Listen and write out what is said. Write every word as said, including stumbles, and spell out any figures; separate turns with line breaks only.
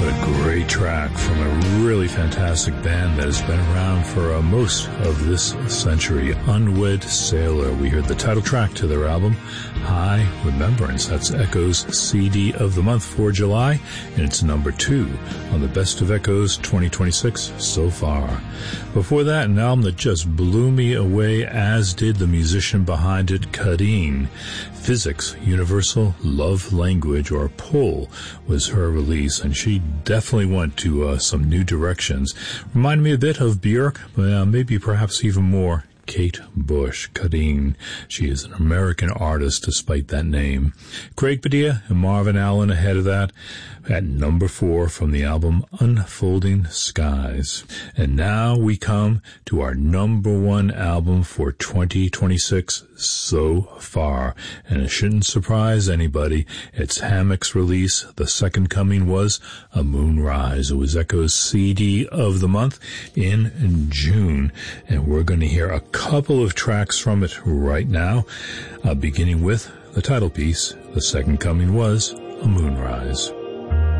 Great track from a really fantastic band that has been around for uh, most of this century, Unwed Sailor. We heard the title track to their album, High Remembrance. That's Echo's C D of the month for July, and it's number two on the Best of Echoes twenty twenty-six so far. Before that, an album that just blew me away, as did the musician behind it, Kadeen. Physics, Universal Love Language, or PULL, was her release, and she definitely went to uh, some new directions. Reminded me a bit of Björk, uh, maybe perhaps even more Kate Bush. Kadeen, she is an American artist despite that name. Craig Padilla and Marvin Allen ahead of that at number four from the album Unfolding Skies. And now we come to our number one album for twenty twenty-six so far. And it shouldn't surprise anybody. It's Hammock's release. The Second Coming was A Moonrise. It was Echo's C D of the month in June. And we're going to hear a couple of tracks from it right now, uh, beginning with the title piece. The Second Coming was A Moonrise.